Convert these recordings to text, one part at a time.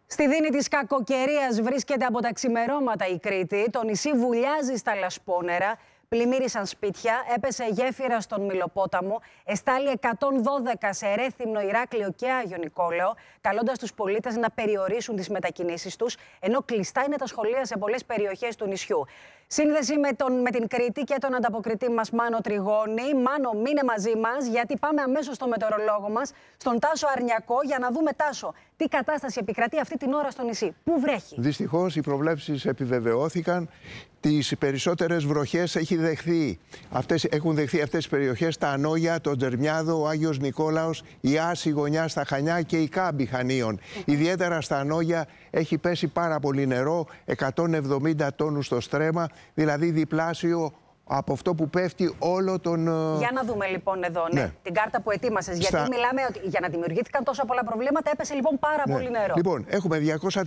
Στη δίνη της κακοκαιρίας βρίσκεται από τα ξημερώματα η Κρήτη. Το νησί βουλιάζει στα λασπόνερα. Πλημμύρισαν σπίτια, έπεσε γέφυρα στον Μυλοπόταμο, εστάλει 112 σε Ρέθυμνο, Ηράκλειο και Άγιο Νικόλαο, καλώντας τους πολίτες να περιορίσουν τις μετακινήσεις τους, ενώ κλειστά είναι τα σχολεία σε πολλές περιοχές του νησιού. Σύνδεση με την Κρήτη και τον ανταποκριτή μας Μάνο Τριγώνη. Μάνο, μείνε μαζί μας, γιατί πάμε αμέσως στο μετεωρολόγο μας, στον Τάσο Αρνιακό, για να δούμε, Τάσο, τι κατάσταση επικρατεί αυτή την ώρα στο νησί. Πού βρέχει? Δυστυχώς οι προβλέψεις επιβεβαιώθηκαν. Τις περισσότερες βροχές έχουν δεχθεί αυτές τις περιοχές: τα Ανόγια, το Τζερμιάδο, ο Άγιος Νικόλαος, η Άση γωνιά στα Χανιά και η Κάμπη Χανίων. Ιδιαίτερα στα Ανόγια έχει πέσει πάρα πολύ νερό, 170 τόνους στο στρέμμα, δηλαδή διπλάσιο από αυτό που πέφτει όλο τον... Για να δούμε λοιπόν εδώ την κάρτα που ετοίμασες. Γιατί μιλάμε ότι για να δημιουργήθηκαν τόσα πολλά προβλήματα έπεσε λοιπόν πάρα πολύ νερό. Λοιπόν, έχουμε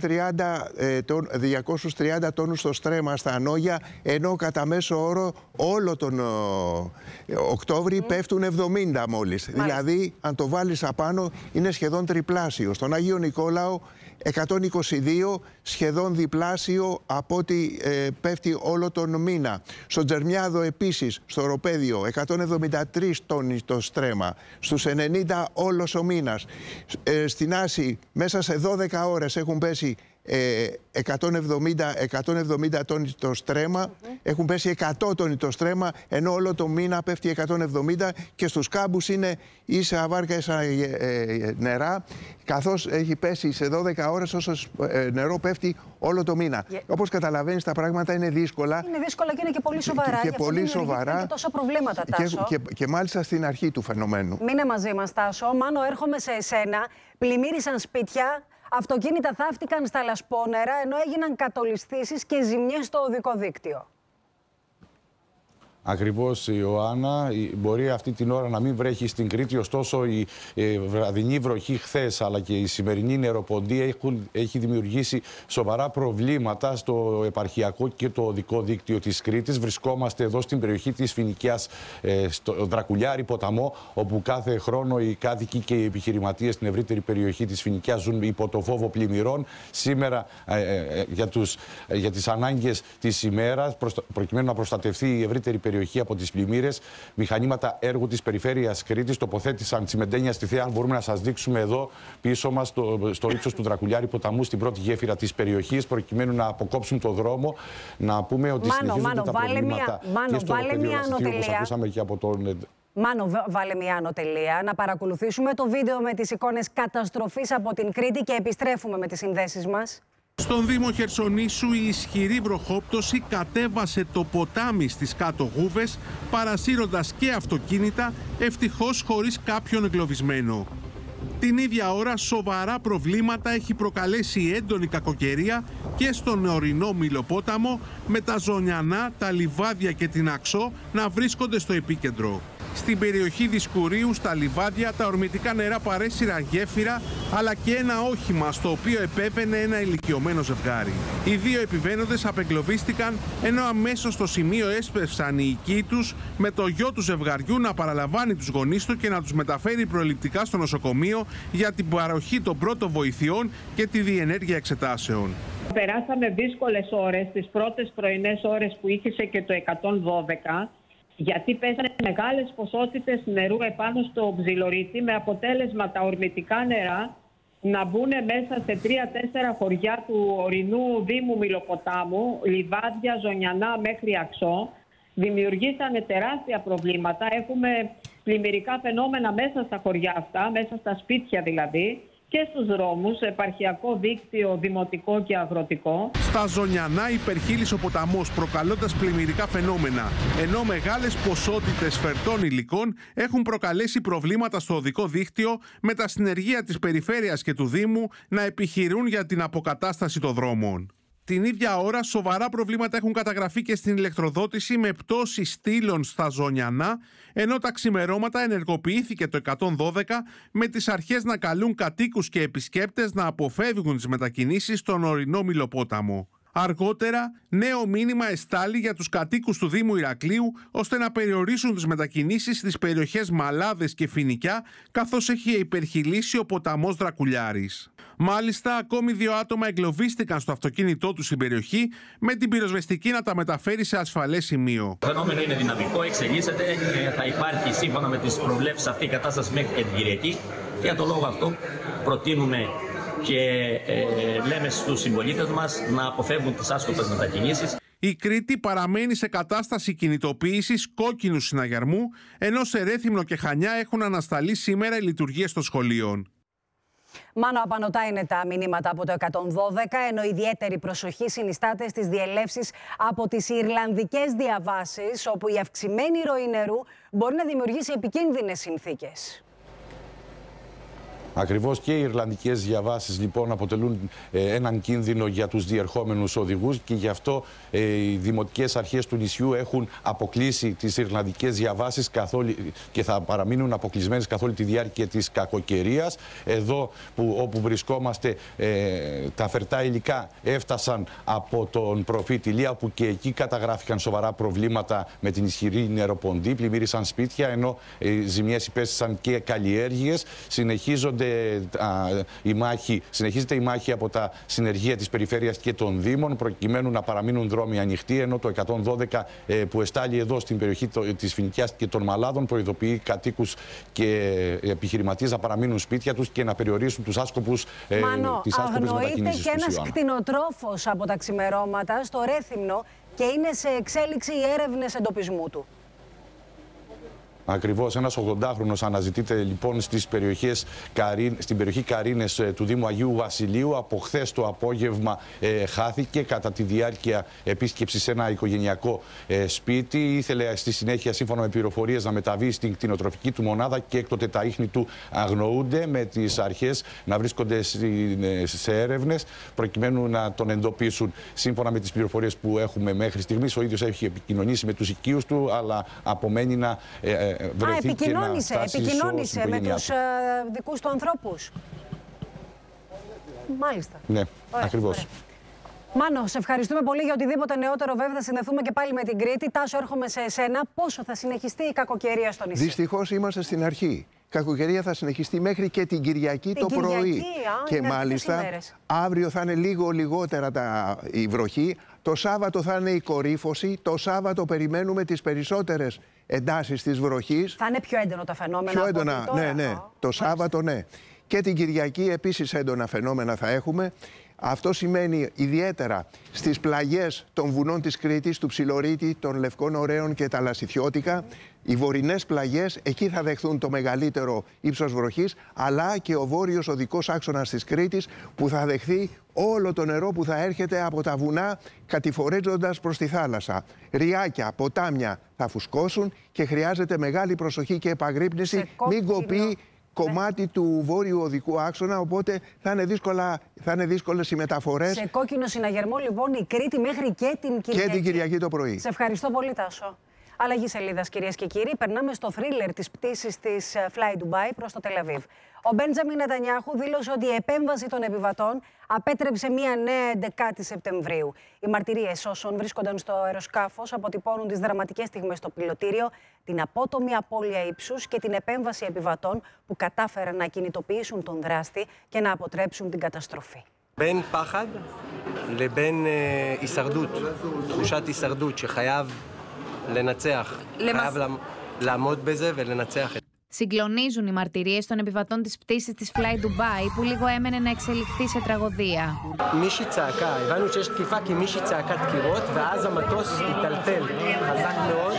230 τόνους στο στρέμμα στα Ανόγια, ενώ κατά μέσο όρο όλο τον Οκτώβρη πέφτουν 70 μόλις. Δηλαδή, αν το βάλεις απάνω, είναι σχεδόν τριπλάσιο. Στον Άγιο Νικόλαο 122, σχεδόν διπλάσιο από ό,τι πέφτει όλο τον μήνα. Στο Τζερμιάδο επίσης, στο Οροπέδιο, 173 τόνοι το στρέμμα. Στους 90 όλος ο μήνας. Στην Άση, μέσα σε 12 ώρες έχουν πέσει 170 τόνοι το στρέμμα, έχουν πέσει 100 τόνοι το στρέμμα, ενώ όλο το μήνα πέφτει 170, και στους κάμπους είναι ίσα βάρκα, ίσα νερά, καθώς έχει πέσει σε 12 ώρες όσο νερό πέφτει όλο το μήνα. Όπως καταλαβαίνεις, τα πράγματα είναι δύσκολα. Είναι δύσκολα και είναι και πολύ σοβαρά. Και πολύ σοβαρά. Και τόσα προβλήματα, Τάσο. Και μάλιστα στην αρχή του φαινομένου. Μείνε μαζί μας, Τάσο. Μάνο, έρχομαι σε εσένα. Πλημμύρισαν σπίτια. Αυτοκίνητα θαύτηκαν στα λασπόνερα, ενώ έγιναν κατολισθήσεις και ζημιές στο οδικό δίκτυο. Ακριβώς, Ιωάννα. Μπορεί αυτή την ώρα να μην βρέχει στην Κρήτη, ωστόσο η βραδινή βροχή χθες αλλά και η σημερινή νεροποντία έχει δημιουργήσει σοβαρά προβλήματα στο επαρχιακό και το οδικό δίκτυο της Κρήτης. Βρισκόμαστε εδώ στην περιοχή της Φοινικιάς, στο Δρακουλιάρη ποταμό, όπου κάθε χρόνο οι κάτοικοι και οι επιχειρηματίες στην ευρύτερη περιοχή της Φοινικιάς ζουν υπό το φόβο πλημμυρών. Σήμερα, για τις ανάγκες της ημέρας, προκειμένου να προστατευτεί η ευρύτερη περιοχή από τις πλημμύρες, μηχανήματα έργου της περιφέρειας Κρήτης τοποθέτησαν τσιμεντένια στη θέα. Αν μπορούμε να σας δείξουμε εδώ πίσω μας, στο ύψος του Δρακουλιάρη ποταμού, στην πρώτη γέφυρα της περιοχής, προκειμένου να αποκόψουν το δρόμο. Να πούμε ότι συνεχίζονται τα προβλήματα και στο πεδιοδραστήριο, όπως ακούσαμε και από τον... Μάνο, βάλε μια ανωτελεία, να παρακολουθήσουμε το βίντεο με τις εικόνες καταστροφής από την Κρήτη και επιστρέφουμε με τις συνδέσεις μας. Στον Δήμο Χερσονήσου η ισχυρή βροχόπτωση κατέβασε το ποτάμι στις κάτω γούβες, παρασύροντας και αυτοκίνητα, ευτυχώς χωρίς κάποιον εγκλωβισμένο. Την ίδια ώρα σοβαρά προβλήματα έχει προκαλέσει η έντονη κακοκαιρία και στον ορεινό Μυλοπόταμο, με τα Ζωνιανά, τα Λιβάδια και την Αξό να βρίσκονται στο επίκεντρο. Στην περιοχή Δισκουρίου, στα Λιβάδια, τα ορμητικά νερά παρέσυραν γέφυρα, αλλά και ένα όχημα στο οποίο επέβαινε ένα ηλικιωμένο ζευγάρι. Οι δύο επιβαίνοντες απεγκλωβίστηκαν, ενώ αμέσως στο σημείο έσπευσαν οι οικοί τους, με το γιο του ζευγαριού να παραλαμβάνει τους γονείς του και να τους μεταφέρει προληπτικά στο νοσοκομείο για την παροχή των πρώτων βοηθειών και τη διενέργεια εξετάσεων. Περάσαμε δύσκολες ώρες, τις πρώτες πρωινές ώρες που ήχησε και το 112, γιατί πέσανε μεγάλες ποσότητες νερού επάνω στο Ψιλορίτη, με αποτέλεσμα τα ορμητικά νερά να μπουν μέσα σε 3-4 χωριά του ορεινού Δήμου Μυλοποτάμου, Λιβάδια, Ζωνιανά μέχρι Αξό. Δημιουργήσανε τεράστια προβλήματα. Έχουμε πλημμυρικά φαινόμενα μέσα στα χωριά αυτά, μέσα στα σπίτια δηλαδή, και στους δρόμους, επαρχιακό δίκτυο, δημοτικό και αγροτικό. Στα Ζωνιανά υπερχείλησε ο ποταμός, προκαλώντας πλημμυρικά φαινόμενα, ενώ μεγάλες ποσότητες φερτών υλικών έχουν προκαλέσει προβλήματα στο οδικό δίκτυο, με τα συνεργεία της περιφέρειας και του Δήμου να επιχειρούν για την αποκατάσταση των δρόμων. Την ίδια ώρα, σοβαρά προβλήματα έχουν καταγραφεί και στην ηλεκτροδότηση, με πτώση στήλων στα Ζωνιανά, ενώ τα ξημερώματα ενεργοποιήθηκε το 112, με τις αρχές να καλούν κατοίκους και επισκέπτες να αποφεύγουν τις μετακινήσεις στον ορεινό Μυλοπόταμο. Αργότερα, νέο μήνυμα εστάλει για τους κατοίκους του Δήμου Ηρακλείου, ώστε να περιορίσουν τις μετακινήσεις στις περιοχές Μαλάδες και Φοινικιά, καθώς έχει υπερχειλήσει ο ποταμός Δρακουλιάρης. Μάλιστα, ακόμη 2 άτομα εγκλωβίστηκαν στο αυτοκίνητό του στην περιοχή, με την πυροσβεστική να τα μεταφέρει σε ασφαλές σημείο. Το φαινόμενο είναι δυναμικό, εξελίσσεται. Θα υπάρχει σύμφωνα με τις προβλέψεις αυτή η κατάσταση μέχρι και την Κυριακή. Και για τον λόγο αυτό προτείνουμε και λέμε στους συμπολίτες μας να αποφεύγουν τις άσκοπες μετακινήσεις. Η Κρήτη παραμένει σε κατάσταση κινητοποίησης κόκκινου συναγερμού, ενώ σε Ρέθυμνο και Χανιά έχουν ανασταλεί σήμερα οι λειτουργίες των σχολείων. Μάνο, απανωτά είναι τα μηνύματα από το 112, ενώ ιδιαίτερη προσοχή συνιστάται στις διελεύσεις από τις Ιρλανδικές διαβάσεις, όπου η αυξημένη ροή νερού μπορεί να δημιουργήσει επικίνδυνες συνθήκες. Ακριβώς, και οι Ιρλανδικές διαβάσεις λοιπόν αποτελούν έναν κίνδυνο για τους διερχόμενους οδηγούς, και γι' αυτό οι δημοτικές αρχές του νησιού έχουν αποκλείσει τις Ιρλανδικές διαβάσεις και θα παραμείνουν αποκλεισμένες καθ' όλη τη διάρκεια της κακοκαιρίας. Εδώ όπου βρισκόμαστε, τα φερτά υλικά έφτασαν από τον προφήτη Λία, που και εκεί καταγράφηκαν σοβαρά προβλήματα με την ισχυρή νεροποντή, πλημμύρισαν σπίτια, ενώ ζημιές υπέστησαν και καλλιέργειες. Συνεχίζεται η μάχη από τα συνεργεία της Περιφέρειας και των Δήμων, προκειμένου να παραμείνουν δρόμοι ανοιχτοί, ενώ το 112 που εστάλει εδώ στην περιοχή της Φοινικιάς και των Μαλάδων προειδοποιεί κατοίκους και επιχειρηματίες να παραμείνουν σπίτια τους και να περιορίσουν τους άσκοπους μετακινήσεις. Αγνοείται και ένας κτηνοτρόφος από τα ξημερώματα στο Ρέθυμνο και είναι σε εξέλιξη οι έρευνες εντοπισμού του. Ακριβώς, ένας 80χρονος αναζητείται λοιπόν στην περιοχή Καρίνες του Δήμου Αγίου Βασιλείου. Από χθες το απόγευμα χάθηκε κατά τη διάρκεια επίσκεψης σε ένα οικογενειακό σπίτι. Ήθελε στη συνέχεια, σύμφωνα με πληροφορίες, να μεταβεί στην κτηνοτροφική του μονάδα και έκτοτε τα ίχνη του αγνοούνται, με τις αρχές να βρίσκονται σε έρευνες προκειμένου να τον εντοπίσουν. Σύμφωνα με τις πληροφορίες που έχουμε μέχρι στιγμής, ο ίδιος έχει επικοινωνήσει με τους οικείους του, αλλά απομένει να επικοινώνησε με τους δικούς του ανθρώπους. Μάλιστα. Ναι, ακριβώς. Ωραία. Μάνο, σε ευχαριστούμε πολύ για οτιδήποτε νεότερο. Βέβαια, θα συνδεθούμε και πάλι με την Κρήτη. Τάσο, έρχομαι σε εσένα. Πόσο θα συνεχιστεί η κακοκαιρία στο νησί? Δυστυχώς είμαστε στην αρχή. Η κακοκαιρία θα συνεχιστεί μέχρι και την Κυριακή το πρωί. Και μάλιστα αύριο θα είναι λίγο λιγότερα η βροχή. Το Σάββατο θα είναι η κορύφωση. Το Σάββατο περιμένουμε τις περισσότερες εντάσεις της βροχής. Θα είναι πιο έντονο τα φαινόμενα. Πιο έντονα, ναι. Το Σάββατο, ναι. Και την Κυριακή επίσης έντονα φαινόμενα θα έχουμε. Αυτό σημαίνει ιδιαίτερα στις πλαγιές των βουνών της Κρήτης, του Ψιλορίτη, των Λευκών Ωραίων και τα Λασιθιώτικα. Οι βορεινές πλαγιές, εκεί θα δεχθούν το μεγαλύτερο ύψος βροχής, αλλά και ο βόρειος οδικός άξονας της Κρήτης, που θα δεχθεί όλο το νερό που θα έρχεται από τα βουνά κατηφορέζοντας προς τη θάλασσα. Ριάκια, ποτάμια θα φουσκώσουν και χρειάζεται μεγάλη προσοχή και επαγρύπνηση. Μην κοπεί κομμάτι του βόρειου οδικού άξονα, οπότε θα είναι δύσκολες οι μεταφορές. Σε κόκκινο συναγερμό λοιπόν η Κρήτη μέχρι και την Κυριακή. Και την Κυριακή το πρωί. Σε ευχαριστώ πολύ, Τάσο. Αλλαγή σελίδας, κυρίες και κύριοι. Περνάμε στο θρίλερ της πτήσης της Fly Dubai προς το Τελαβίβ. Ο Μπέντζαμιν Νετανιάχου δήλωσε ότι η επέμβαση των επιβατών απέτρεψε μια νέα 11η Σεπτεμβρίου. Οι μαρτυρίες όσων βρίσκονταν στο αεροσκάφος αποτυπώνουν τις δραματικές στιγμές στο πιλωτήριο, την απότομη απώλεια ύψους και την επέμβαση επιβατών που κατάφεραν να κινητοποιήσουν τον δράστη και να αποτρέψουν την καταστροφή. בין פחד לבין הישרדות, תחושת הישרדות שחייב לנצח, חייב לעמוד בזה ולנצח. Συγκλονίζουν οι μαρτυρίες των επιβατών της πτήσης της Fly Dubai που λίγο έμενε να εξελιχθεί σε τραγωδία. מישהי צעקה, הבנו שיש תקיפה כי מישהי צעקה דקירות ואז המטוס התטלטל חזק מאוד.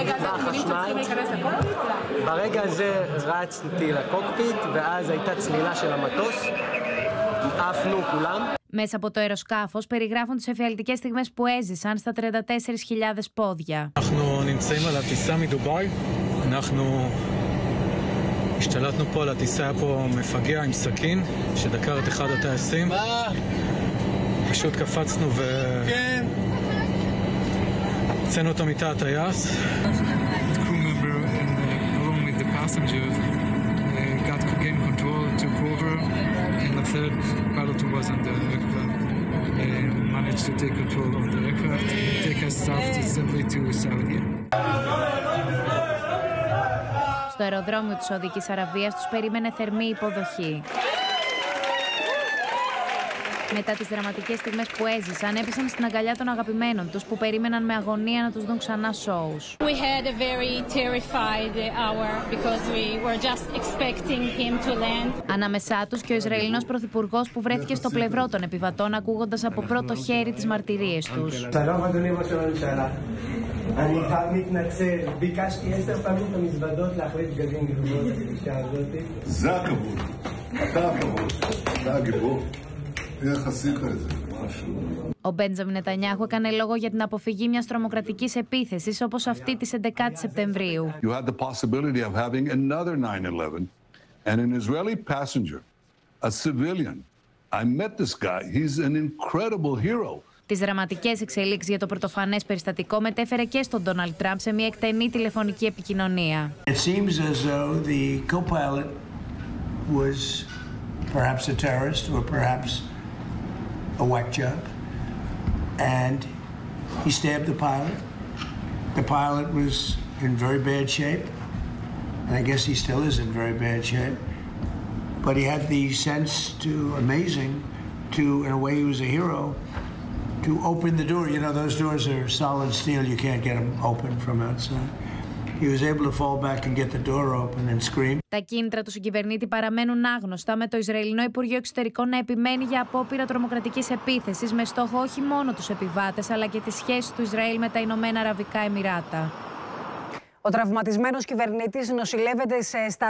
ברגע הזה רצתי לקוקפיט ואז הייתה צלילה של המטוס, עפנו כולם. Μέσα από το αεροσκάφος περιγράφουν τις εφιαλτικές στιγμές που έζησαν στα 34.000 πόδια. אנחנו נמצאים על הטיסה מדובאי, אנחנו השתלטנו פה על הטיסה, היה פה מפגע עם סכין שדקר את אחד הטייסים. פשוט קפצנו הוצאנו אותו מתא הטייס. The crew member along with the passengers got gain control, took over, and the third pilot who was on the aircraft managed to take control of the aircraft and take us safely to Saudi. Στο αεροδρόμιο της Σαουδικής Αραβίας τους περίμενε θερμή υποδοχή. Μετά τις δραματικές στιγμές που έζησαν, έπεσαν στην αγκαλιά των αγαπημένων τους που περίμεναν με αγωνία να τους δουν ξανά shows. We had a very terrified hour because we were just expecting him to land. Ανάμεσά τους και ο Ισραηλινός Πρωθυπουργός που βρέθηκε στο πλευρό των επιβατών ακούγοντας από πρώτο χέρι τις μαρτυρίες τους. אני חייב להתנצל, ביקשתי 10 פעמים את המזוודות להחליף בגדים גדולות בפגישה הזאת. זה הכבוד, אתה הכבוד, אתה הגיבור, איך עשית את זה, משהו. Ο Μπέντζαμιν Νετανιάχου έκανε λόγο για την αποφυγή μιας τρομοκρατικής επίθεσης όπως αυτή της 11 Σεπτεμβρίου. You had the possibility of having another 9/11 and an Israeli passenger, a civilian. I met this guy, he's an incredible hero. Τις δραματικές εξελίξεις για το πρωτοφανές περιστατικό μετέφερε και στον Ντόναλντ Τραμπ σε μια εκτενή τηλεφωνική επικοινωνία. It seems as though the co-pilot was perhaps a terrorist or perhaps a whack job, and he stabbed the pilot. The pilot was in very bad shape, and I guess he still is in very bad shape. But he had the sense to, amazing, to, in a way he was a hero, to open the door. You know, those doors are solid steel. You can't get them open from outside. He was able to fall back and get the door open and scream. Τα κίνητρα του συγκυβερνήτη παραμένουν άγνωστα, με το Ισραηλινό Υπουργείο Εξωτερικών να επιμένει για απόπειρα τρομοκρατικής επίθεσης με στόχο όχι μόνο τους επιβάτες, αλλά και τις σχέσεις του Ισραήλ με τα Ηνωμένα Αραβικά Εμιράτα. Ο τραυματισμένος κυβερνήτης νοσηλεύεται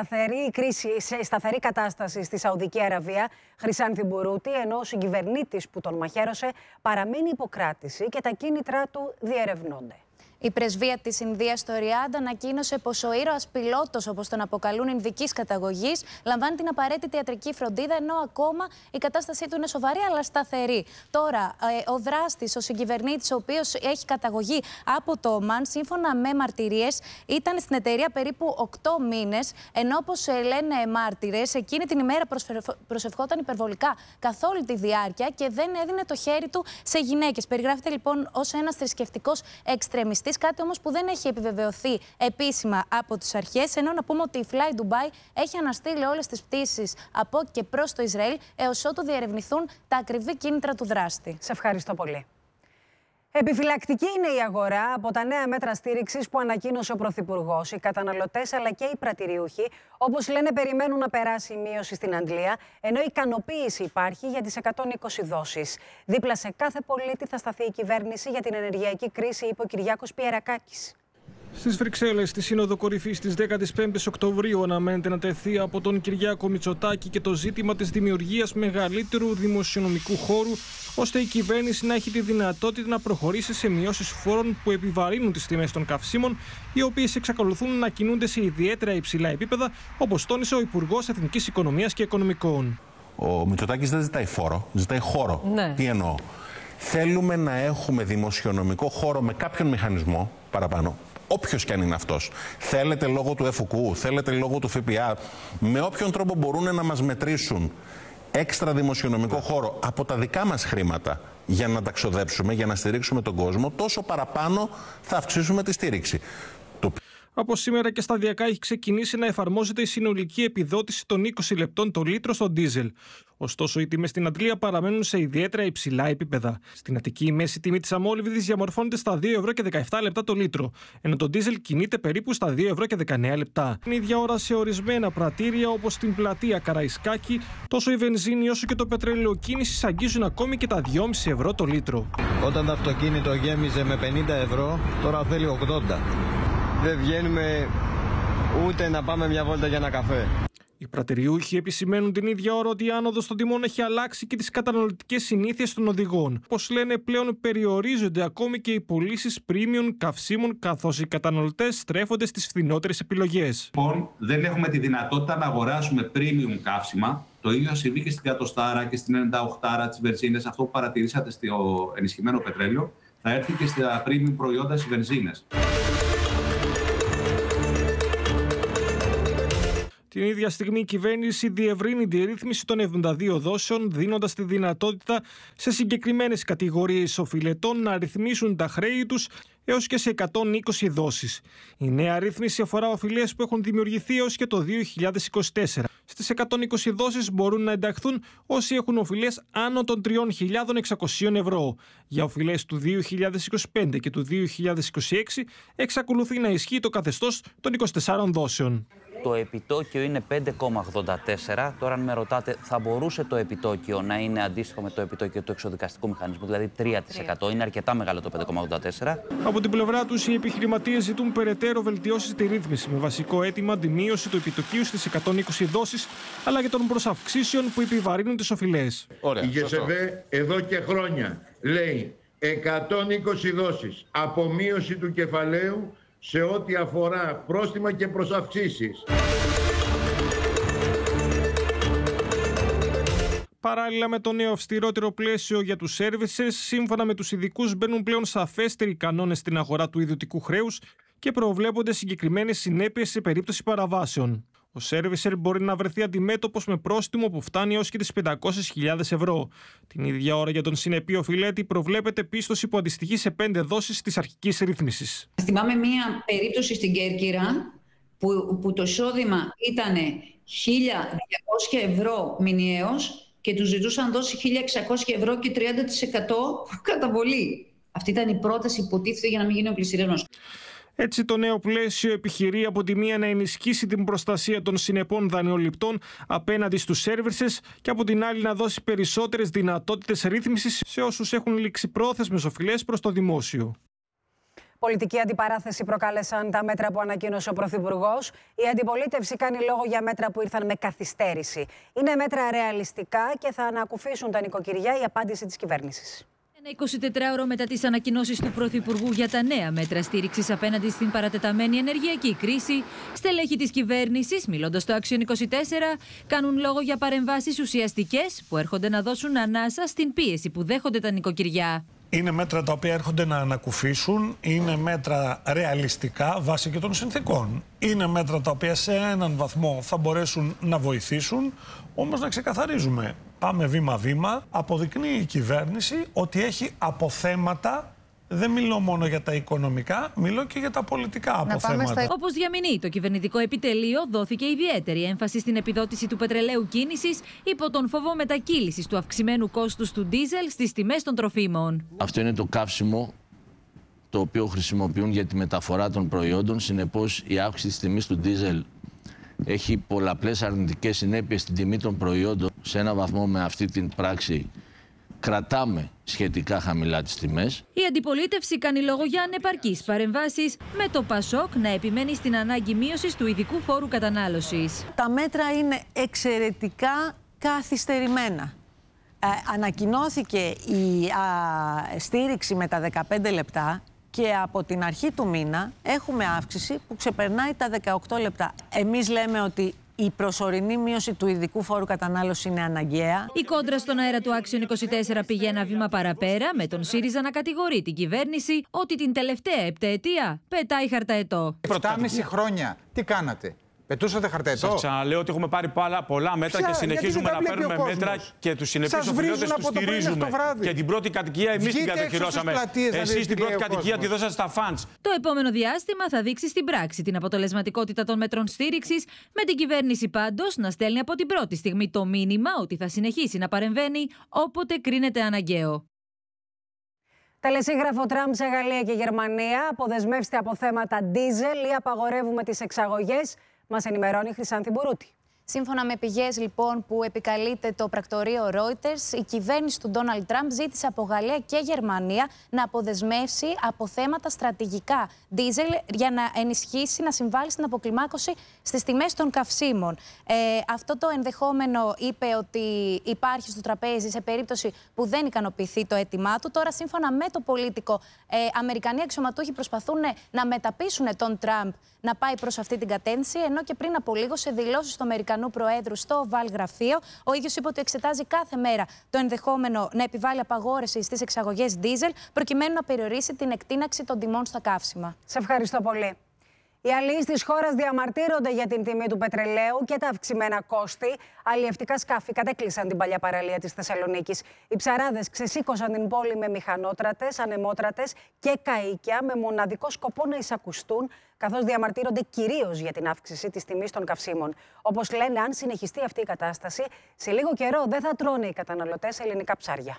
σε σταθερή κατάσταση στη Σαουδική Αραβία, Χρυσάνθη Μπουρούτη, ενώ ο συγκυβερνήτης που τον μαχαίρωσε παραμένει υποκράτηση και τα κίνητρά του διερευνώνται. Η πρεσβεία της Ινδίας στο Ριάντ ανακοίνωσε πως ο ήρωας πιλότος, όπως τον αποκαλούν, ινδικής καταγωγής, λαμβάνει την απαραίτητη ιατρική φροντίδα, ενώ ακόμα η κατάστασή του είναι σοβαρή αλλά σταθερή. Τώρα, ο δράστης, ο συγκυβερνήτης, ο οποίος έχει καταγωγή από το Ομάν, σύμφωνα με μαρτυρίες, ήταν στην εταιρεία περίπου 8 μήνες, ενώ όπως λένε μάρτυρες, εκείνη την ημέρα προσευχόταν υπερβολικά καθ' όλη τη διάρκεια και δεν έδινε το χέρι του σε γυναίκες. Περιγράφεται λοιπόν ως ένας θρησκευτικός εξτρεμιστής. Κάτι όμως που δεν έχει επιβεβαιωθεί επίσημα από τις αρχές, ενώ να πούμε ότι η Fly Dubai έχει αναστείλει όλες τις πτήσεις από και προς το Ισραήλ έως ότου διερευνηθούν τα ακριβή κίνητρα του δράστη. Σε ευχαριστώ πολύ. Επιφυλακτική είναι η αγορά από τα νέα μέτρα στήριξης που ανακοίνωσε ο Πρωθυπουργός. Οι καταναλωτές αλλά και οι πρατηριούχοι, όπως λένε, περιμένουν να περάσει η μείωση στην Αγγλία, ενώ ικανοποίηση υπάρχει για τις 120 δόσεις. Δίπλα σε κάθε πολίτη θα σταθεί η κυβέρνηση για την ενεργειακή κρίση, είπε ο Κυριάκος Πιερακάκης. Στις Βρυξέλλες, στη Σύνοδο Κορυφής της 15ης Οκτωβρίου, αναμένεται να τεθεί από τον Κυριάκο Μητσοτάκη και το ζήτημα της δημιουργίας μεγαλύτερου δημοσιονομικού χώρου, ώστε η κυβέρνηση να έχει τη δυνατότητα να προχωρήσει σε μειώσεις φόρων που επιβαρύνουν τις τιμές των καυσίμων, οι οποίες εξακολουθούν να κινούνται σε ιδιαίτερα υψηλά επίπεδα, όπως τόνισε ο Υπουργός Εθνικής Οικονομίας και Οικονομικών. Ο Μητσοτάκης δεν ζητάει φόρο, ζητάει χώρο. Ναι. Τι εννοώ? Θέλουμε να έχουμε δημοσιονομικό χώρο με κάποιον μηχανισμό παραπάνω. Όποιος κι αν είναι αυτός. Θέλετε λόγω του ΕΦΟΚΟΥ, θέλετε λόγω του ΦΠΑ, με όποιον τρόπο μπορούν να μας μετρήσουν έξτρα δημοσιονομικό χώρο από τα δικά μας χρήματα για να τα ξοδέψουμε, για να στηρίξουμε τον κόσμο, τόσο παραπάνω θα αυξήσουμε τη στήριξη. Από σήμερα και σταδιακά έχει ξεκινήσει να εφαρμόζεται η συνολική επιδότηση των 20 λεπτών το λίτρο στο ντίζελ. Ωστόσο, οι τιμές στην Αντλία παραμένουν σε ιδιαίτερα υψηλά επίπεδα. Στην Αττική, η μέση τιμή της αμόλυβδης διαμορφώνεται στα 2 ευρώ και 17 λεπτά το λίτρο, ενώ το ντίζελ κινείται περίπου στα 2 ευρώ και 19 λεπτά. Την ίδια ώρα σε ορισμένα πρατήρια, όπως στην πλατεία Καραϊσκάκη, τόσο η βενζίνη όσο και το πετρέλαιο κίνησης αγγίζουν ακόμη και τα 2,5 ευρώ το λίτρο. Όταν το αυτοκίνητο γέμιζε με 50 ευρώ, τώρα θέλει 80. Δεν βγαίνουμε ούτε να πάμε μια βόλτα για ένα καφέ. Οι πρατηριούχοι επισημαίνουν την ίδια ώρα ότι η άνοδος των τιμών έχει αλλάξει και τις καταναλωτικές συνήθειες των οδηγών. Όπως λένε, πλέον περιορίζονται ακόμη και οι πωλήσεις premium καυσίμων, καθώς οι καταναλωτές στρέφονται στις φθηνότερες επιλογές. Λοιπόν, δεν έχουμε τη δυνατότητα να αγοράσουμε premium καύσιμα. Το ίδιο συμβεί και στην 100 και στην 98 της βενζίνες. Αυτό που παρατηρήσατε στο ενισχυμένο πετρέλαιο θα έρθει και στα premium προϊόντα στις βενζίνες. Την ίδια στιγμή η κυβέρνηση διευρύνει τη ρύθμιση των 72 δόσεων, δίνοντας τη δυνατότητα σε συγκεκριμένες κατηγορίες οφειλετών να ρυθμίσουν τα χρέη τους έως και σε 120 δόσεις. Η νέα ρύθμιση αφορά οφειλές που έχουν δημιουργηθεί έως και το 2024. Στις 120 δόσεις μπορούν να ενταχθούν όσοι έχουν οφειλές άνω των 3.600 ευρώ. Για οφειλές του 2025 και του 2026 εξακολουθεί να ισχύει το καθεστώς των 24 δόσεων. Το επιτόκιο είναι 5,84. Τώρα, αν με ρωτάτε, θα μπορούσε το επιτόκιο να είναι αντίστοιχο με το επιτόκιο του εξοδικαστικού μηχανισμού, δηλαδή 3%. Είναι αρκετά μεγάλο το 5,84. Από την πλευρά τους, οι επιχειρηματίες ζητούν περαιτέρω βελτιώσεις στη ρύθμιση, με βασικό αίτημα τη μείωση του επιτοκίου στις 120 δόσεις, αλλά και των προσαυξήσεων που επιβαρύνουν τις οφειλές. Η ΓΕΣΕΒΕ εδώ και χρόνια λέει 120 δόσεις, απομείωση του κεφαλαίου σε ό,τι αφορά πρόστιμα και προσαυξήσεις. Παράλληλα με το νέο αυστηρότερο πλαίσιο για τους services, σύμφωνα με τους ειδικούς μπαίνουν πλέον σαφέστεροι κανόνες στην αγορά του ιδιωτικού χρέους και προβλέπονται συγκεκριμένες συνέπειες σε περίπτωση παραβάσεων. Ο servicer μπορεί να βρεθεί αντιμέτωπος με πρόστιμο που φτάνει έως και τις 500.000 ευρώ. Την ίδια ώρα για τον συνεπή οφειλέτη προβλέπεται πίστοση που αντιστοιχεί σε 5 δόσεις της αρχικής ρύθμισης. Θυμάμαι μία περίπτωση στην Κέρκυρα που το εισόδημα ήταν 1.200 ευρώ μηνιαίως και τους ζητούσαν δώσει 1.600 ευρώ και 30% καταβολή. Αυτή ήταν η πρόταση που υποτίθεται για να μην γίνει ο πληστηριασμός. Έτσι, το νέο πλαίσιο επιχειρεί από τη μία να ενισχύσει την προστασία των συνεπών δανειοληπτών απέναντι στους services και από την άλλη να δώσει περισσότερες δυνατότητες ρύθμισης σε όσους έχουν ληξιπρόθεσμες οφειλές προς το δημόσιο. Πολιτική αντιπαράθεση προκάλεσαν τα μέτρα που ανακοίνωσε ο Πρωθυπουργός. Η αντιπολίτευση κάνει λόγο για μέτρα που ήρθαν με καθυστέρηση. Είναι μέτρα ρεαλιστικά και θα ανακουφίσουν τα νοικοκυριά, η απάντηση της κυβέρνησης. Ένα 24ωρο μετά τις ανακοινώσεις του Πρωθυπουργού για τα νέα μέτρα στήριξης απέναντι στην παρατεταμένη ενεργειακή κρίση, στελέχη της κυβέρνησης, μιλώντας στο Action 24, κάνουν λόγο για παρεμβάσεις ουσιαστικές που έρχονται να δώσουν ανάσα στην πίεση που δέχονται τα νοικοκυριά. Είναι μέτρα τα οποία έρχονται να ανακουφίσουν, είναι μέτρα ρεαλιστικά βάσει και των συνθήκων. Είναι μέτρα τα οποία σε έναν βαθμό θα μπορέσουν να βοηθήσουν, όμως να ξεκαθαρίζουμε. Πάμε βήμα-βήμα, αποδεικνύει η κυβέρνηση ότι έχει αποθέματα. Δεν μιλώ μόνο για τα οικονομικά, μιλώ και για τα πολιτικά αποθέματα. Όπως διαμηνύει το κυβερνητικό επιτελείο, δόθηκε ιδιαίτερη έμφαση στην επιδότηση του πετρελαίου κίνησης υπό τον φόβο μετακύλησης του αυξημένου κόστους του ντίζελ στις τιμές των τροφίμων. Αυτό είναι το καύσιμο το οποίο χρησιμοποιούν για τη μεταφορά των προϊόντων. Συνεπώς, η αύξηση της τιμής του ντίζελ έχει πολλαπλές αρνητικές συνέπειες στην τιμή των προϊόντων. Σε ένα βαθμό με αυτή την πράξη κρατάμε σχετικά χαμηλά τις τιμές. Η αντιπολίτευση κάνει λόγο για ανεπαρκείς παρεμβάσεις, με το ΠΑΣΟΚ να επιμένει στην ανάγκη μείωσης του ειδικού φόρου κατανάλωσης. Τα μέτρα είναι εξαιρετικά καθυστερημένα. Ανακοινώθηκε η στήριξη με τα 15 λεπτά και από την αρχή του μήνα έχουμε αύξηση που ξεπερνάει τα 18 λεπτά. Εμείς λέμε ότι η προσωρινή μείωση του ειδικού φόρου κατανάλωσης είναι αναγκαία. Η κόντρα στον αέρα του Action 24 πήγε ένα βήμα παραπέρα, με τον ΣΥΡΙΖΑ να κατηγορεί την κυβέρνηση ότι την τελευταία επταετία πετάει χαρταετό. 7,5 χρόνια τι κάνατε? Πετούσατε χαρταετό. Σας ξαναλέω ότι έχουμε πάρει πολλά μέτρα και συνεχίζουμε να παίρνουμε μέτρα και τους συνεπείς οφειλέτες τους στηρίζουμε. Και την πρώτη κατοικία εμείς την κατοχυρώσαμε. Εσείς την πρώτη κατοικία τη δώσατε στα φαντς. Το επόμενο διάστημα θα δείξει στην πράξη την αποτελεσματικότητα των μέτρων στήριξης, με την κυβέρνηση πάντως να στέλνει από την πρώτη στιγμή το μήνυμα ότι θα συνεχίσει να παρεμβαίνει όποτε κρίνεται αναγκαίο. Τελεσίγραφο Τραμπ σε Γαλλία και Γερμανία. Αποδεσμεύστε από θέματα ντίζελ ή απαγορεύουμε τις εξαγωγές. Μας ενημερώνει η Χρυσάνθη Μπουρούτη. Σύμφωνα με πηγές λοιπόν που επικαλείται το πρακτορείο Reuters, η κυβέρνηση του Ντόναλντ Τραμπ ζήτησε από Γαλλία και Γερμανία να αποδεσμεύσει από θέματα στρατηγικά ντίζελ για να ενισχύσει, να συμβάλλει στην αποκλιμάκωση στις τιμές των καυσίμων. Αυτό το ενδεχόμενο είπε ότι υπάρχει στο τραπέζι σε περίπτωση που δεν ικανοποιηθεί το αίτημά του. Τώρα, σύμφωνα με το Πολίτικο, Αμερικανοί αξιωματούχοι προσπαθούν να μεταπείσουν τον Τραμπ να πάει προς αυτή την κατεύθυνση, ενώ και πριν από λίγο σε δηλώσεις του Αμερικανού Προέδρου στο Oval Γραφείο, ο ίδιος είπε ότι εξετάζει κάθε μέρα το ενδεχόμενο να επιβάλλει απαγόρευση στις εξαγωγές ντίζελ, προκειμένου να περιορίσει την εκτείναξη των τιμών στα καύσιμα. Σε ευχαριστώ πολύ. Οι αλληλείς της χώρας διαμαρτύρονται για την τιμή του πετρελαίου και τα αυξημένα κόστη. Αλλιευτικά σκάφη κατέκλεισαν την παλιά παραλία της Θεσσαλονίκης. Οι ψαράδες ξεσήκωσαν την πόλη με μηχανότρατες, ανεμότρατες και καΐκια με μοναδικό σκοπό να εισακουστούν, καθώς διαμαρτύρονται κυρίως για την αύξηση της τιμής των καυσίμων. Όπως λένε, αν συνεχιστεί αυτή η κατάσταση, σε λίγο καιρό δεν θα τρώνε οι καταναλωτές ελληνικά ψάρια.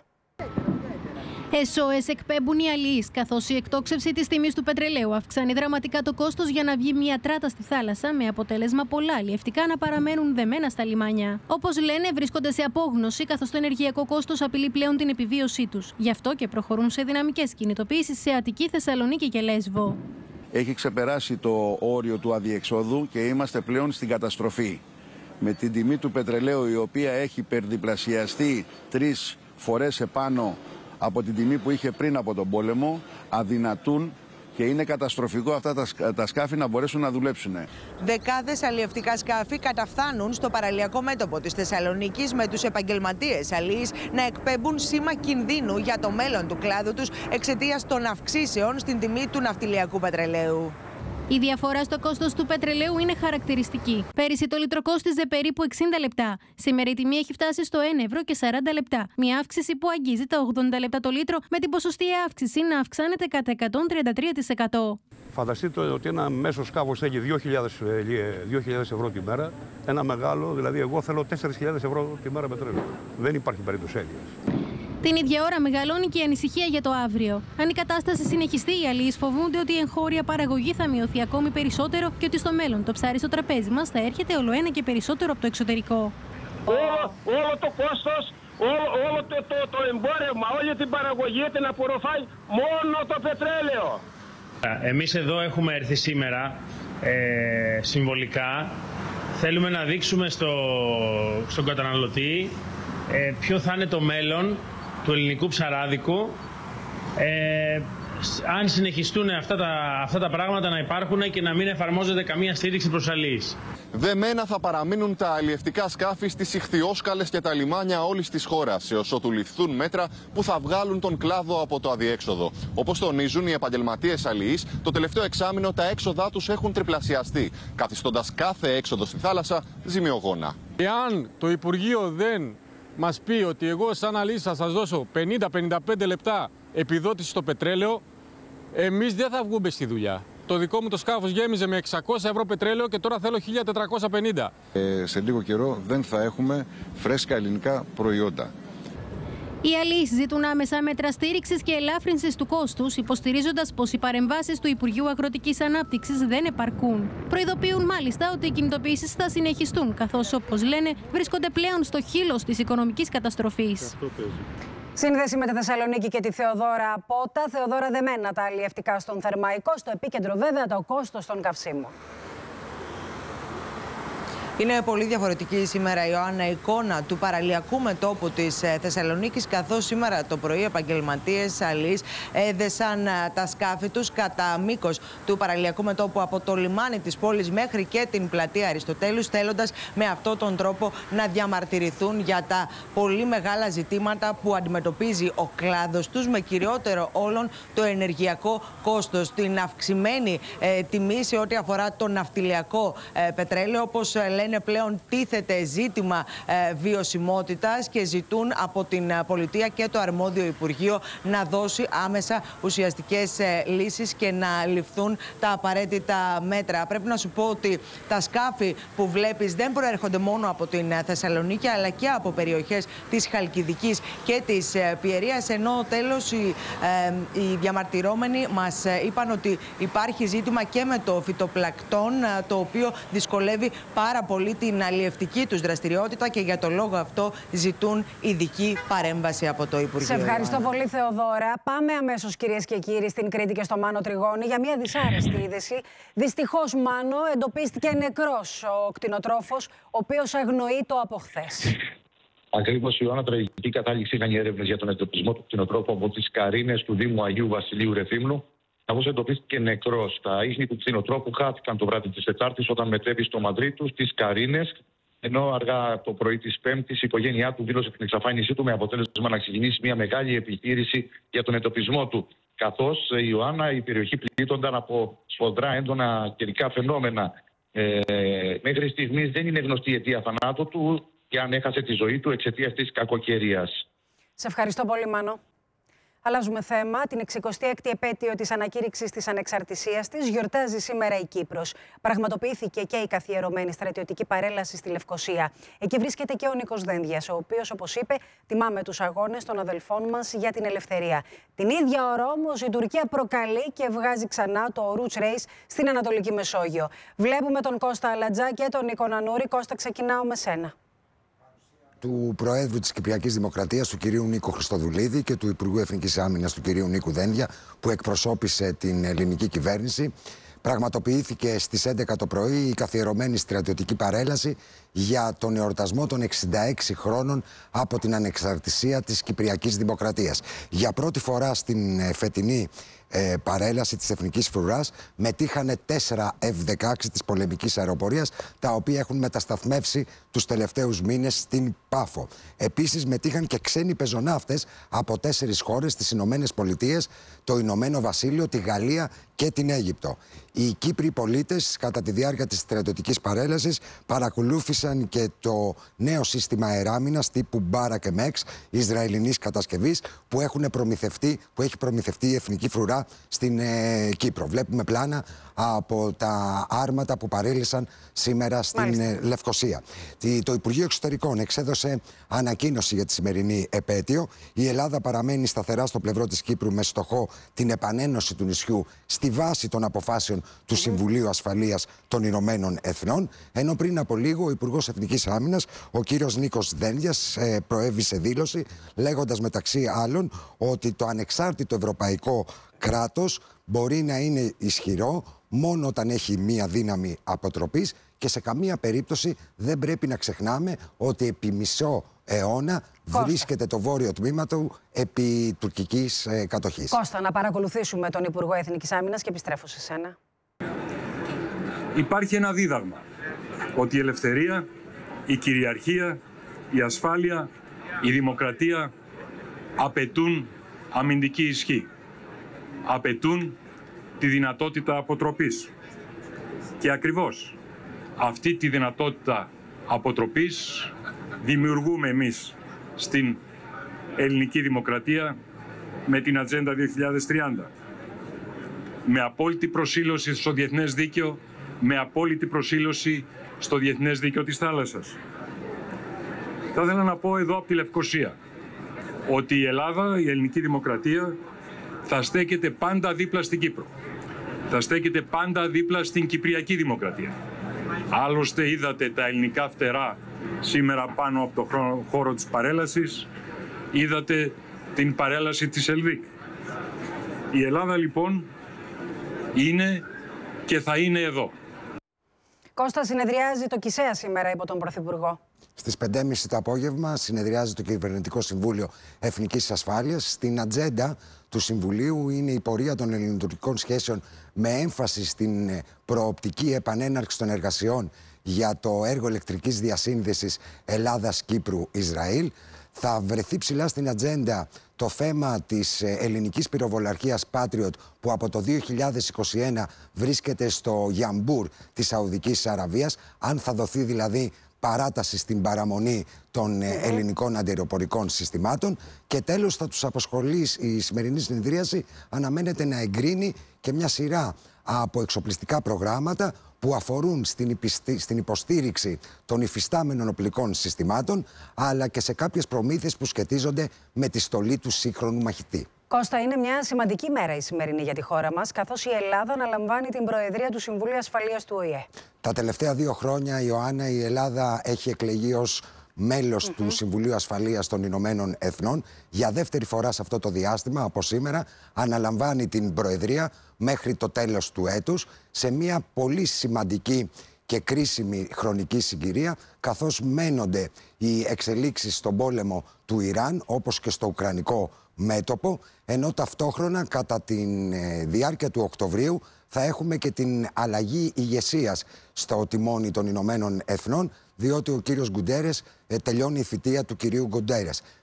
SOS εκπέμπουν οι αλληλείς, καθώς η εκτόξευση της τιμής του πετρελαίου αυξάνει δραματικά το κόστος για να βγει μια τράτα στη θάλασσα, με αποτέλεσμα πολλά αλλιευτικά να παραμένουν δεμένα στα λιμάνια. Όπως λένε, βρίσκονται σε απόγνωση, καθώς το ενεργειακό κόστος απειλεί πλέον την επιβίωσή τους. Γι' αυτό και προχωρούν σε δυναμικές κινητοποιήσεις σε Αττική, Θεσσαλονίκη και Λέσβο. Έχει ξεπεράσει το όριο του αδιεξόδου και είμαστε πλέον στην καταστροφή. Με την τιμή του πετρελαίου, η οποία έχει υπερδιπλασιαστεί 3 φορές επάνω από την τιμή που είχε πριν από τον πόλεμο, αδυνατούν και είναι καταστροφικό αυτά τα σκάφη να μπορέσουν να δουλέψουν. Δεκάδες αλλιευτικά σκάφη καταφθάνουν στο παραλιακό μέτωπο της Θεσσαλονίκης, με τους επαγγελματίες αλλιείς να εκπέμπουν σήμα κινδύνου για το μέλλον του κλάδου τους εξαιτίας των αυξήσεων στην τιμή του ναυτιλιακού πετρελαίου. Η διαφορά στο κόστος του πετρελαίου είναι χαρακτηριστική. Πέρυσι το λίτρο κόστιζε περίπου 60 λεπτά. Σήμερα η τιμή έχει φτάσει στο 1 ευρώ και 40 λεπτά. Μια αύξηση που αγγίζει τα 80 λεπτά το λίτρο, με την ποσοστιαία αύξηση να αυξάνεται κατά 133%. Φανταστείτε ότι ένα μέσο σκάφος θέλει 2.000 ευρώ τη μέρα. Ένα μεγάλο, δηλαδή εγώ θέλω 4.000 ευρώ τη μέρα πετρέλαιο. Δεν υπάρχει περίπτωση έλλειας. Την ίδια ώρα μεγαλώνει και η ανησυχία για το αύριο. Αν η κατάσταση συνεχιστεί, οι αλληλείς φοβούνται ότι η εγχώρια παραγωγή θα μειωθεί ακόμη περισσότερο και ότι στο μέλλον το ψάρι στο τραπέζι μας θα έρχεται ολοένα και περισσότερο από το εξωτερικό. Όλο το κόστος, όλο το εμπόρευμα, όλη την παραγωγή την απορροφάει μόνο το πετρέλαιο. Εμείς εδώ έχουμε έρθει σήμερα συμβολικά. Θέλουμε να δείξουμε στον καταναλωτή ποιο θα είναι το μέλλον του ελληνικού ψαράδικου, αν συνεχιστούν αυτά τα πράγματα να υπάρχουν και να μην εφαρμόζεται καμία στήριξη προς αλληλείς. Δεμένα θα παραμείνουν τα αλλιευτικά σκάφη στις ιχθυόσκαλες και τα λιμάνια όλης της χώρας, έως ότου ληφθούν μέτρα που θα βγάλουν τον κλάδο από το αδιέξοδο. Όπως τονίζουν οι επαγγελματίες αλληλείς, το τελευταίο εξάμηνο τα έξοδά τους έχουν τριπλασιαστεί, καθιστώντας κάθε έξοδο στη θάλασσα ζημιογόνα. Εάν το Υπουργείο δεν μας πει ότι εγώ σαν αλληλής θα σας δώσω 50-55 λεπτά επιδότηση στο πετρέλαιο, εμείς δεν θα βγούμε στη δουλειά. Το δικό μου το σκάφος γέμιζε με 600 ευρώ πετρέλαιο και τώρα θέλω 1.450. Σε λίγο καιρό δεν θα έχουμε φρέσκα ελληνικά προϊόντα. Οι αλληλείς ζητούν άμεσα μέτρα στήριξης και ελάφρυνσης του κόστους, υποστηρίζοντας πως οι παρεμβάσεις του Υπουργείου Αγροτικής Ανάπτυξης δεν επαρκούν. Προειδοποιούν μάλιστα ότι οι κινητοποιήσεις θα συνεχιστούν, καθώς, όπως λένε, βρίσκονται πλέον στο χείλος της οικονομικής καταστροφής. Σύνδεση με τη Θεσσαλονίκη και τη Θεοδόρα Πότα. Θεοδόρα, δεμένα τα αλλιευτικά στον Θερμαϊκό, στο επίκεντρο βέβαια το κόστος των καυσίμων. Είναι πολύ διαφορετική σήμερα, Ιωάννα, η εικόνα του παραλιακού μετώπου της Θεσσαλονίκης, καθώς σήμερα το πρωί επαγγελματίες αλληλείς έδεσαν τα σκάφη τους κατά μήκος του παραλιακού μετώπου, από το λιμάνι της πόλης μέχρι και την πλατεία Αριστοτέλους, θέλοντας με αυτόν τον τρόπο να διαμαρτυρηθούν για τα πολύ μεγάλα ζητήματα που αντιμετωπίζει ο κλάδος τους, με κυριότερο όλων το ενεργειακό κόστος, την αυξημένη τιμή σε ό,τι αφορά το ναυτιλιακό πετρέλαιο. Όπως λένε, πλέον τίθεται ζήτημα βιωσιμότητας και ζητούν από την πολιτεία και το αρμόδιο Υπουργείο να δώσει άμεσα ουσιαστικές λύσεις και να ληφθούν τα απαραίτητα μέτρα. Πρέπει να σου πω ότι τα σκάφη που βλέπεις δεν προέρχονται μόνο από την Θεσσαλονίκη, αλλά και από περιοχές της Χαλκιδικής και της Πιερίας, ενώ τέλος οι διαμαρτυρόμενοι μας είπαν ότι υπάρχει ζήτημα και με το φυτοπλακτόν, το οποίο δυσκολεύει πάρα πολύ την αλλιευτική τους δραστηριότητα, και για το λόγο αυτό ζητούν ειδική παρέμβαση από το Υπουργείο. Σε ευχαριστώ πολύ, Θεοδόρα. Πάμε αμέσως, κυρίες και κύριοι, στην Κρήτη και στο Μάνο Τριγώνη για μια δυσάρεστη είδηση. Δυστυχώς, Μάνο, εντοπίστηκε νεκρός ο κτηνοτρόφος, ο οποίος αγνοείται από χθες. Ακριβώς, Ιωάννα, τραγική κατάληξη είχαν οι έρευνες για τον εντοπισμό του κτηνοτρόφου από τις Καρίνες του Δήμου Αγίου Βασιλείου Ρεθύμνου, καθώς εντοπίστηκε νεκρός. Τα ίχνη του κτηνοτρόφου χάθηκαν το βράδυ της Τετάρτης όταν μετέβη στο Μαδρί του στις Καρίνες, ενώ αργά το πρωί της Πέμπτης η οικογένειά του δήλωσε την εξαφάνισή του, με αποτέλεσμα να ξεκινήσει μια μεγάλη επιχείρηση για τον εντοπισμό του. καθώς, η Ιωάννα, η περιοχή πλήττονταν από σφοδρά έντονα καιρικά φαινόμενα. Μέχρι στιγμής δεν είναι γνωστή η αιτία θανάτου του και αν έχασε τη ζωή του εξαιτίας της κακοκαιρίας. Σε ευχαριστώ πολύ, Μάνο. Αλλάζουμε θέμα. Την 66η επέτειο της ανακήρυξης της ανεξαρτησίας της γιορτάζει σήμερα η Κύπρος. Πραγματοποιήθηκε και η καθιερωμένη στρατιωτική παρέλαση στη Λευκοσία. Εκεί βρίσκεται και ο Νίκος Δένδιας, ο οποίος, όπως είπε, τιμάμε τους αγώνες των αδελφών μας για την ελευθερία. Την ίδια ώρα όμως η Τουρκία προκαλεί και βγάζει ξανά το Roots Race στην Ανατολική Μεσόγειο. Βλέπουμε τον Κώστα Αλατζά και τον Νίκο Νανούρη. Κώστα, ξεκινάω με σένα. Του Προέδρου της Κυπριακής Δημοκρατίας, του κυρίου Νίκο Χριστοδουλίδη, και του Υπουργού Εθνικής Άμυνας, του κυρίου Νίκου Δένδια, που εκπροσώπησε την ελληνική κυβέρνηση. Πραγματοποιήθηκε στις 11 το πρωί η καθιερωμένη στρατιωτική παρέλαση για τον εορτασμό των 66 χρόνων από την ανεξαρτησία της Κυπριακής Δημοκρατίας. Για πρώτη φορά στην φετινή παρέλαση της Εθνικής Φρουράς μετήχανε 4 F-16 της πολεμικής αεροπορίας, τα οποία έχουν μετασταθμεύσει τους τελευταίους μήνες στην Πάφο. Επίσης μετήχαν και ξένοι πεζοναύτες από 4 χώρες, τις Ηνωμένες Πολιτείες, το Ηνωμένο Βασίλειο, τη Γαλλία και την Αίγυπτο. Οι Κύπροι πολίτες κατά τη διάρκεια της στρατιωτικής παρέλασης παρακολούθησαν και το νέο σύστημα αεράμινας τύπου Μπάρα και Μέξ Ισραηλινής κατασκευής που έχει προμηθευτεί η Εθνική Φρουρά στην Κύπρο. Βλέπουμε πλάνα από τα άρματα που παρέλυσαν σήμερα στην Λευκοσία. Το Υπουργείο Εξωτερικών εξέδωσε ανακοίνωση για τη σημερινή επέτειο. Η Ελλάδα παραμένει σταθερά στο πλευρό της Κύπρου με στοχό την επανένωση του νησιού στη βάση των αποφάσεων του Συμβουλίου Ασφαλείας των Ηνωμένων Εθνών. Ενώ πριν από λίγο ο Υπουργός Εθνικής Άμυνας, ο κύριος Νίκος Δένδιας, προέβη σε δήλωση λέγοντας μεταξύ άλλων ότι το ανεξάρτητο ευρωπαϊκό κράτος μπορεί να είναι ισχυρό μόνο όταν έχει μία δύναμη αποτροπής και σε καμία περίπτωση δεν πρέπει να ξεχνάμε ότι επί μισό αιώνα βρίσκεται το βόρειο τμήμα του επί τουρκικής κατοχής. Κώστα, να παρακολουθήσουμε τον Υπουργό Εθνικής Άμυνας και επιστρέφω σε σένα. Υπάρχει ένα δίδαγμα ότι η ελευθερία, η κυριαρχία, η ασφάλεια, η δημοκρατία απαιτούν αμυντική ισχύ. Απαιτούν τη δυνατότητα αποτροπής. Και ακριβώς αυτή τη δυνατότητα αποτροπής δημιουργούμε εμείς στην ελληνική δημοκρατία με την Ατζέντα 2030. Με απόλυτη προσήλωση στο διεθνές δίκαιο, με απόλυτη προσήλωση στο διεθνές δίκαιο της θάλασσας. Θα ήθελα να πω εδώ από τη Λευκοσία ότι η Ελλάδα, η ελληνική δημοκρατία, θα στέκεται πάντα δίπλα στην Κύπρο. Θα στέκεται πάντα δίπλα στην Κυπριακή Δημοκρατία. Άλλωστε είδατε τα ελληνικά φτερά σήμερα πάνω από το χώρο της παρέλασης. Είδατε την παρέλαση της Ελβίκ. Η Ελλάδα λοιπόν είναι και θα είναι εδώ. Κώστα, συνεδριάζει το ΚΙΣΕΑ σήμερα υπό τον Πρωθυπουργό. Στις 5.30 το απόγευμα συνεδριάζει το Κυβερνητικό Συμβούλιο Εθνικής Ασφάλειας. Στην ατζέντα του Συμβουλίου είναι η πορεία των ελληνοτουρκικών σχέσεων με έμφαση στην προοπτική επανέναρξη των εργασιών για το έργο ηλεκτρικής διασύνδεσης Ελλάδας-Κύπρου-Ισραήλ. Θα βρεθεί ψηλά στην ατζέντα το θέμα της ελληνικής πυροβολαρχίας Patriot που από το 2021 βρίσκεται στο Γιαμπούρ της Σαουδικής Αραβίας. Αν θα δοθεί δηλαδή παράταση στην παραμονή των ελληνικών αντιαεροπορικών συστημάτων. Και τέλος θα τους απασχολεί η σημερινή συνεδρίαση, αναμένεται να εγκρίνει και μια σειρά από εξοπλιστικά προγράμματα που αφορούν στην υποστήριξη των υφιστάμενων οπλικών συστημάτων, αλλά και σε κάποιες προμήθειες που σχετίζονται με τη στολή του σύγχρονου μαχητή. Κώστα, είναι μια σημαντική μέρα η σημερινή για τη χώρα μας, καθώς η Ελλάδα αναλαμβάνει την Προεδρία του Συμβουλίου Ασφαλείας του ΟΗΕ. Τα τελευταία 2 χρόνια, Ιωάννα, η Ελλάδα έχει εκλεγεί ως μέλος του Συμβουλίου Ασφαλείας των Ηνωμένων Εθνών. Για δεύτερη φορά σε αυτό το διάστημα, από σήμερα, αναλαμβάνει την Προεδρία μέχρι το τέλος του έτους, σε μια πολύ σημαντική και κρίσιμη χρονική συγκυρία, καθώς μένονται οι εξελίξεις στον πόλεμο του Ιράν, όπως και στο ουκρανικό μέτωπο, ενώ ταυτόχρονα κατά τη διάρκεια του Οκτωβρίου θα έχουμε και την αλλαγή ηγεσίας στο τιμόνι των Ηνωμένων Εθνών, διότι ο κύριος Γκουντέρες τελειώνει η θητεία του κυρίου Γκουντέρες.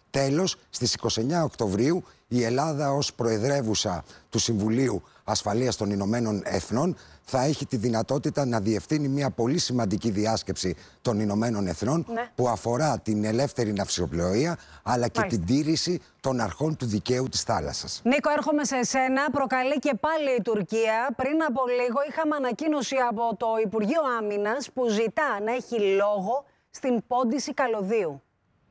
Τέλος, στις 29 Οκτωβρίου η Ελλάδα ως προεδρεύουσα του Συμβουλίου Ασφαλείας των Ηνωμένων Εθνών θα έχει τη δυνατότητα να διευθύνει μια πολύ σημαντική διάσκεψη των Ηνωμένων Εθνών που αφορά την ελεύθερη ναυσιπλοεία αλλά και την τήρηση των αρχών του δικαίου της θάλασσας. Νίκο, έρχομαι σε εσένα. Προκαλεί και πάλι η Τουρκία. Πριν από λίγο είχαμε ανακοίνωση από το Υπουργείο Άμυνας που ζητά να έχει λόγο στην πόντιση καλωδίου.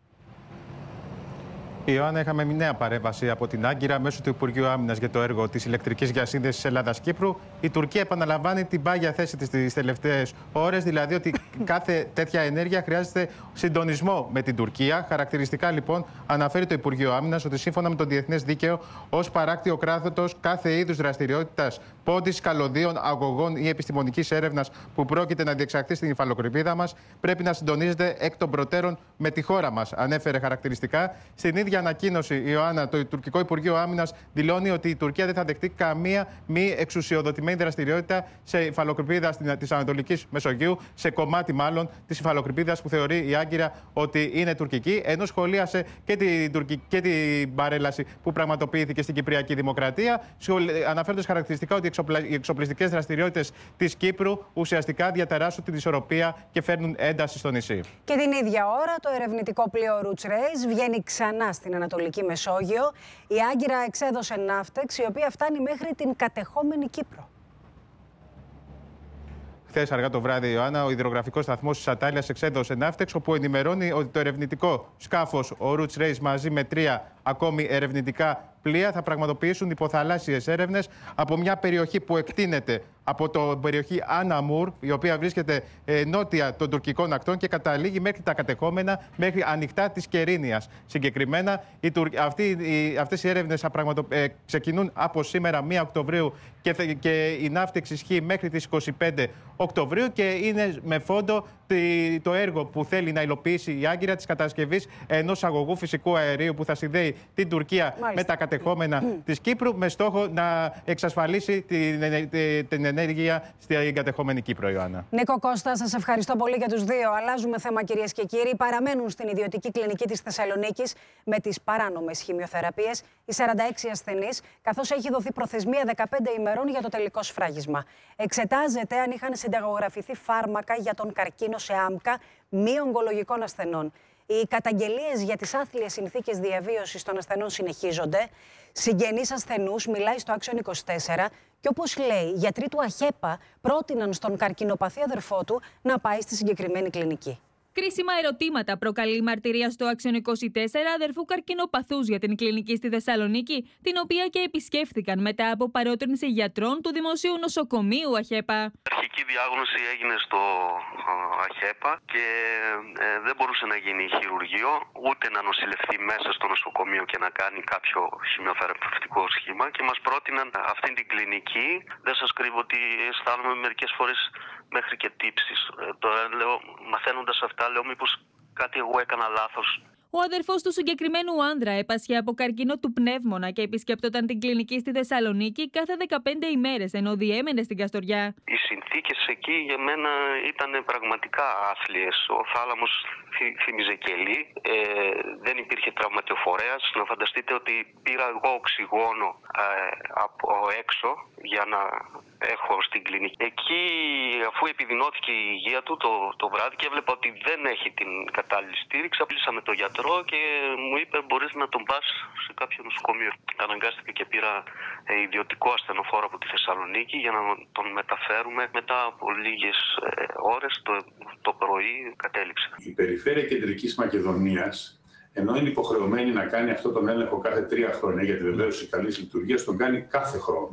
Ιωάννα, είχαμε μια νέα παρέμβαση από την Άγκυρα μέσω του Υπουργείου Άμυνας για το έργο της ηλεκτρικής διασύνδεσης Ελλάδα-Κύπρου. Η Τουρκία επαναλαμβάνει την πάγια θέση της τις τελευταίες ώρες, δηλαδή ότι κάθε τέτοια ενέργεια χρειάζεται συντονισμό με την Τουρκία. Χαρακτηριστικά, λοιπόν, αναφέρει το Υπουργείο Άμυνας ότι σύμφωνα με το διεθνές δίκαιο, ως παράκτιο κράτος κάθε είδους δραστηριότητας πόντισης καλωδίων, αγωγών ή επιστημονικής έρευνας που πρόκειται να διεξαχθεί στην υφαλοκρηπίδα μας πρέπει να συντονίζεται εκ των προτέρων με τη χώρα μας. Ανέφερε χαρακτηριστικά. Στην ίδια ανακοίνωση, Ιωάννα, το τουρκικό Υπουργείο Άμυνας δηλώνει ότι η Τουρκία δεν θα δεχτεί καμία μη εξουσιοδοτημένη δραστηριότητα σε υφαλοκρηπίδα της Ανατολικής Μεσογείου, σε κομμάτι της υφαλοκρηπίδας που θεωρεί η Άγκυρα ότι είναι τουρκική, ενώ σχολίασε και την παρέλαση που πραγματοποιήθηκε στην Κυπριακή Δημοκρατία, αναφέροντας χαρακτηριστικά ότι οι εξοπλιστικές δραστηριότητες της Κύπρου ουσιαστικά διαταράσσουν την ισορροπία και φέρνουν ένταση στο νησί. Και την ίδια ώρα το ερευνητικό πλοίο Roots Race βγαίνει ξανά στην Ανατολική Μεσόγειο. Η Άγκυρα εξέδωσε ναύτεξ, η οποία φτάνει μέχρι την κατεχόμενη Κύπρο. Χθες αργά το βράδυ, Ιωάννα, ο υδρογραφικός σταθμός της Ατάλειας εξέδωσε ναύτεξ, όπου ενημερώνει ότι το ερευνητικό σκάφος, ο Roots Race, μαζί με 3 ακόμη ερευνητικά πλοία θα πραγματοποιήσουν υποθαλάσσιες έρευνες από μια περιοχή που εκτείνεται από την περιοχή Αναμούρ, η οποία βρίσκεται νότια των τουρκικών ακτών και καταλήγει μέχρι τα κατεχόμενα, μέχρι ανοιχτά της Κερίνιας. Συγκεκριμένα, αυτές οι έρευνες ξεκινούν από σήμερα 1 Οκτωβρίου και η ναύτεξ ισχύει μέχρι τις 25 Οκτωβρίου και είναι με φόντο το έργο που θέλει να υλοποιήσει η Άγκυρα της κατασκευής ενός αγωγού φυσικού αερίου που θα συνδέει την Τουρκία με τα κατεχόμενα της Κύπρου, με στόχο να εξασφαλίσει την ενέργεια στην κατεχόμενη Κύπρο, Ιωάννα. Νίκο Κώστα, σας ευχαριστώ πολύ για τους δύο. Αλλάζουμε θέμα, κυρίες και κύριοι. Παραμένουν στην ιδιωτική κλινική της Θεσσαλονίκης με τις παράνομες χημειοθεραπείες οι 46 ασθενείς, καθώς έχει δοθεί προθεσμία 15 ημερών για το τελικό σφράγισμα. Εξετάζεται αν είχαν συνταγογραφηθεί φάρμακα για τον καρκίνο σε άμκα μη ογκολογικών ασθενών. Οι καταγγελίες για τις άθλιες συνθήκες διαβίωσης των ασθενών συνεχίζονται. Συγγενείς ασθενούς μιλάει στο Action 24 και όπως λέει, γιατροί του ΑΧΕΠΑ πρότειναν στον καρκινοπαθή αδερφό του να πάει στη συγκεκριμένη κλινική. Κρίσιμα ερωτήματα προκαλεί η μαρτυρία στο Action 24 αδερφού καρκινοπαθούς για την κλινική στη Θεσσαλονίκη, την οποία και επισκέφθηκαν μετά από παρότρινση γιατρών του Δημοσίου Νοσοκομείου ΑΧΕΠΑ. Η αρχική διάγνωση έγινε στο ΑΧΕΠΑ και δεν μπορούσε να γίνει χειρουργείο, ούτε να νοσηλευτεί μέσα στο νοσοκομείο και να κάνει κάποιο χημειοθεραπευτικό σχήμα και μας πρότειναν αυτήν την κλινική. Δεν σας κρύβω ότι αισθάνομαι μερικές φορές μέχρι και τύψεις. Τώρα λέω, μαθαίνοντας αυτά, λέω μήπως κάτι εγώ έκανα λάθος. Ο αδερφός του συγκεκριμένου άνδρα έπασχε από καρκίνο του πνεύμονα και επισκέπτονταν την κλινική στη Θεσσαλονίκη κάθε 15 ημέρες, ενώ διέμενε στην Καστοριά. Οι συνθήκες εκεί για μένα ήταν πραγματικά άθλιες. Ο θάλαμος θύμιζε κελί, δεν υπήρχε τραυματιοφορέας. Να φανταστείτε ότι πήρα εγώ οξυγόνο από έξω για να έχω στην κλινική. Εκεί, αφού επιδεινώθηκε η υγεία του το βράδυ και έβλεπα ότι δεν έχει την κατάλληλη στήριξη, απειλήσα με τον γιατρό και μου είπε μπορείς να τον πας σε κάποιο νοσοκομείο. Αναγκάστηκα και πήρα ιδιωτικό ασθενοφόρο από τη Θεσσαλονίκη για να τον μεταφέρουμε. Μετά από λίγες ώρες το πρωί κατέληξε. Η περιφέρεια Κεντρικής Μακεδονίας, ενώ είναι υποχρεωμένη να κάνει αυτόν τον έλεγχο κάθε 3 χρόνια για τη βεβαίωση καλής λειτουργίας, τον κάνει κάθε χρόνο.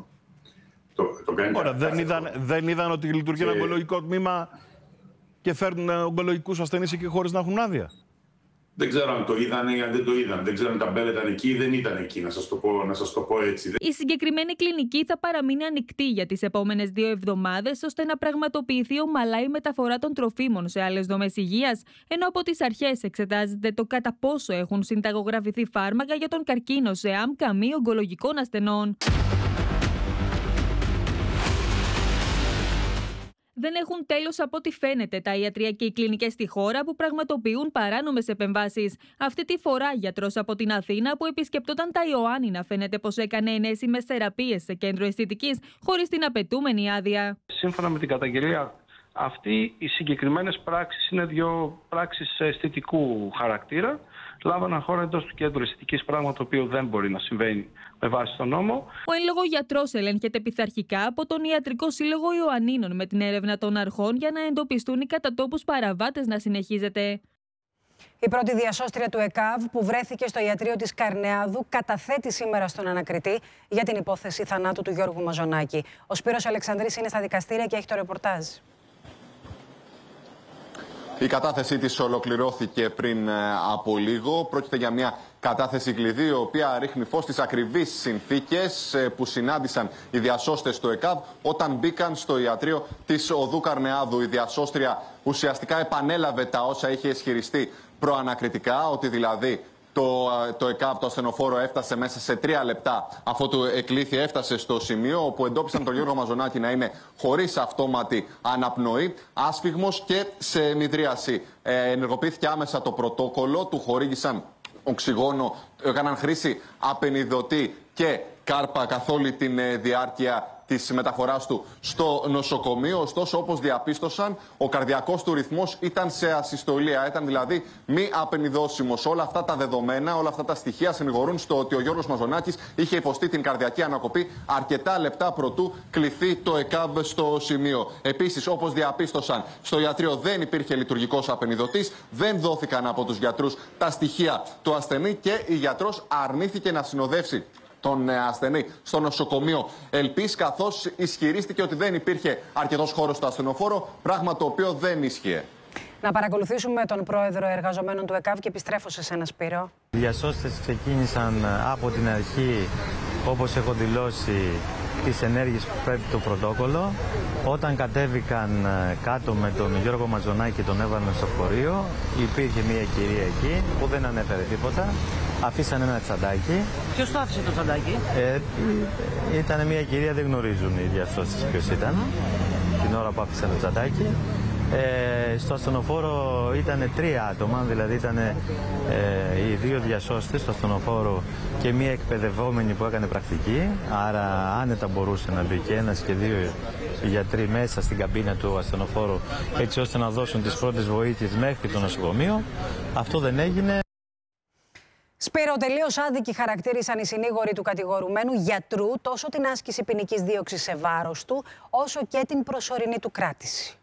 Ωραία, δεν είδαν ότι λειτουργεί ένα ογκολογικό τμήμα και φέρνουν ογκολογικούς ασθενείς εκεί χωρίς να έχουν άδεια? Δεν ξέρω αν το είδαν ή αν δεν το είδαν. Δεν ξέρω αν τα μπέλα ήταν εκεί ή δεν ήταν εκεί, να σας το πω έτσι. Η συγκεκριμένη κλινική θα παραμείνει ανοιχτή για τις επόμενες 2 εβδομάδες, ώστε να πραγματοποιηθεί ομαλά η μεταφορά των τροφίμων σε άλλες δομές υγείας, ενώ από τις αρχές εξετάζεται το κατά πόσο έχουν συνταγογραφηθεί φάρμακα για τον καρκίνο σε άμκα μη ογκολογικών ασθενών. Δεν έχουν τέλος από ό,τι φαίνεται τα ιατριακοί κλινικές στη χώρα που πραγματοποιούν παράνομες επεμβάσεις. Αυτή τη φορά, γιατρός από την Αθήνα που επισκεπτόταν τα Ιωάννινα φαίνεται πως έκανε ενέσιμες θεραπείες σε κέντρο αισθητικής χωρίς την απαιτούμενη άδεια. Σύμφωνα με την καταγγελία αυτή, οι συγκεκριμένες πράξεις είναι δύο πράξεις αισθητικού χαρακτήρα. Λάβαναν χώρα εντός του κέντρου αισθητικής, πράγμα το οποίο δεν μπορεί να συμβαίνει με βάση τον νόμο. Ο εν λόγω γιατρός ελέγχεται πειθαρχικά από τον Ιατρικό Σύλλογο Ιωαννίνων με την έρευνα των αρχών για να εντοπιστούν οι κατά τόπους παραβάτες να συνεχίζεται. Η πρώτη διασώστρια του ΕΚΑΒ που βρέθηκε στο ιατρείο της Καρνεάδου καταθέτει σήμερα στον ανακριτή για την υπόθεση θανάτου του Γιώργου Μαζονάκη. Ο Σπύρος Αλεξανδρής είναι στα δικαστήρια και έχει το ρεπορτάζ. Η κατάθεσή της ολοκληρώθηκε πριν από λίγο. Πρόκειται για μια κατάθεση κλειδί, η οποία ρίχνει φως στις ακριβείς συνθήκες που συνάντησαν οι διασώστες του ΕΚΑΒ όταν μπήκαν στο ιατρείο της οδού Καρνεάδου. Η διασώστρια ουσιαστικά επανέλαβε τα όσα είχε ισχυριστεί προανακριτικά, ότι δηλαδή το ΕΚΑΒ, το ασθενοφόρο, έφτασε μέσα σε 3 λεπτά αφού του εκλήθη, έφτασε στο σημείο όπου εντόπισαν τον Γιώργο Μαζονάκη να είναι χωρίς αυτόματη αναπνοή, άσφυγμος και σε ενυδρίαση. Ενεργοποιήθηκε άμεσα το πρωτόκολλο, του χορήγησαν οξυγόνο, έκαναν χρήση απενιδωτή και κάρπα καθ' όλη την διάρκεια της μεταφοράς του στο νοσοκομείο. Ωστόσο, όπως διαπίστωσαν, ο καρδιακός του ρυθμός ήταν σε ασυστολία. Ήταν δηλαδή μη απενιδώσιμος. Όλα αυτά τα δεδομένα, όλα αυτά τα στοιχεία συνηγορούν στο ότι ο Γιώργος Μαζονάκης είχε υποστεί την καρδιακή ανακοπή αρκετά λεπτά προτού κληθεί το ΕΚΑΒ στο σημείο. Επίσης, όπως διαπίστωσαν, στο ιατρείο δεν υπήρχε λειτουργικός απενιδωτής, δεν δόθηκαν από τους γιατρούς τα στοιχεία του ασθενή και η γιατρός αρνήθηκε να συνοδεύσει τον ασθενή στο νοσοκομείο Ελπής, καθώς ισχυρίστηκε ότι δεν υπήρχε αρκετός χώρος στο ασθενοφόρο, πράγμα το οποίο δεν ίσχυε. Να παρακολουθήσουμε τον πρόεδρο εργαζομένων του ΕΚΑΒ και επιστρέφω σε σένα, Σπύρο. Οι διασώστες ξεκίνησαν από την αρχή, όπως έχω δηλώσει, τις ενέργειες που πρέπει το πρωτόκολλο. Όταν κατέβηκαν κάτω με τον Γιώργο Μαζονάκη και τον έβαλαν στο χωρίο, υπήρχε μια κυρία εκεί που δεν ανέφερε τίποτα. Αφήσαν ένα τσαντάκι. Ποιος το άφησε το τσαντάκι? Ήταν μια κυρία, δεν γνωρίζουν οι διασώστες ποιος ήταν την ώρα που άφησαν το τσαντάκι. Στο ασθενοφόρο ήταν 3 άτομα, δηλαδή ήταν οι 2 διασώστες στο ασθενοφόρο και μία εκπαιδευόμενη που έκανε πρακτική. Άρα άνετα μπορούσε να μπει και ένας και 2 γιατροί μέσα στην καμπίνα του ασθενοφόρου, έτσι ώστε να δώσουν τις πρώτες βοήθειες μέχρι το νοσοκομείο. Αυτό δεν έγινε. Σπύρο, τελείως άδικοι χαρακτήρισαν οι συνήγοροι του κατηγορουμένου γιατρού τόσο την άσκηση ποινικής δίωξης σε βάρος του, όσο και την προσωρινή του κράτηση.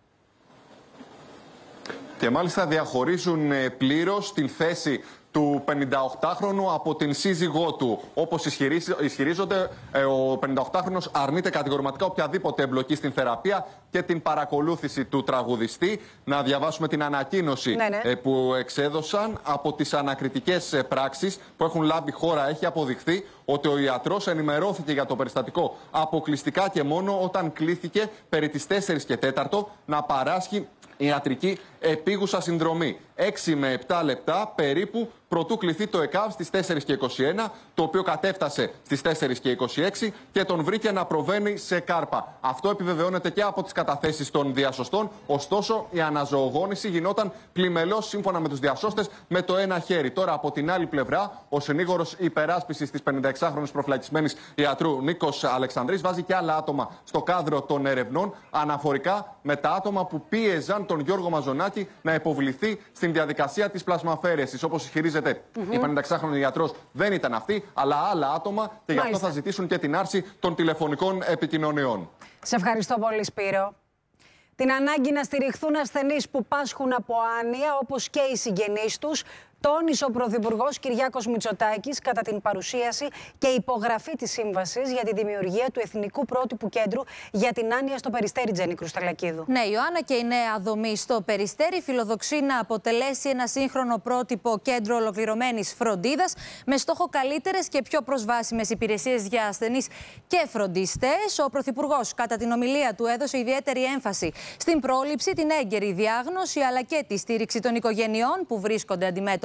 Και μάλιστα διαχωρίζουν πλήρως την θέση του 58χρονου από την σύζυγό του. Όπως ισχυρίζονται, ο 58χρονος αρνείται κατηγορηματικά οποιαδήποτε εμπλοκή στην θεραπεία και την παρακολούθηση του τραγουδιστή. Να διαβάσουμε την ανακοίνωση που εξέδωσαν. Από τις ανακριτικές πράξεις που έχουν λάβει χώρα, έχει αποδειχθεί ότι ο ιατρός ενημερώθηκε για το περιστατικό αποκλειστικά και μόνο όταν κλήθηκε περί τις 4 και 4 να παράσχει ιατρική επίγουσα συνδρομή. 6 με 7 λεπτά περίπου προτού κληθεί το ΕΚΑΒ στις 4 και 21, το οποίο κατέφτασε στις 4 και 26 και τον βρήκε να προβαίνει σε κάρπα. Αυτό επιβεβαιώνεται και από τις καταθέσεις των διασωστών. Ωστόσο, η αναζωογόνηση γινόταν πλημελώς, σύμφωνα με τους διασώστες, με το ένα χέρι. Τώρα, από την άλλη πλευρά, ο συνήγορος υπεράσπισης της 56χρονης προφυλακισμένης ιατρού Νίκος Αλεξανδρής βάζει και άλλα άτομα στο κάδρο των ερευνών, αναφορικά με τα άτομα που πίεζαν τον Γιώργο Μαζονάκη να υποβληθεί στην διαδικασία της πλασμαφαίρεσης. Όπως ισχυρίζεται η 56χρονη ιατρός, δεν ήταν αυτή, αλλά άλλα άτομα, και γι' αυτό θα ζητήσουν και την άρση των τηλεφωνικών επικοινωνιών. Σε ευχαριστώ πολύ, Σπύρο. Την ανάγκη να στηριχθούν ασθενείς που πάσχουν από άνοια, όπως και οι συγγενείς τους, τόνισε ο Πρωθυπουργός Κυριάκος Μητσοτάκης κατά την παρουσίαση και υπογραφή της σύμβασης για τη δημιουργία του Εθνικού Πρότυπου Κέντρου για την Άνοια στο Περιστέρι, Τζέννη Κρουσταλακίδου. Ναι, Ιωάννα, και η νέα δομή στο Περιστέρι φιλοδοξεί να αποτελέσει ένα σύγχρονο πρότυπο κέντρο ολοκληρωμένης φροντίδας με στόχο καλύτερες και πιο προσβάσιμες υπηρεσίες για ασθενείς και φροντιστές. Ο Πρωθυπουργός, κατά την ομιλία του, έδωσε ιδιαίτερη έμφαση στην πρόληψη, την έγκαιρη διάγνωση αλλά και τη στήριξη των οικογενειών που βρίσκονται αντιμέτωπες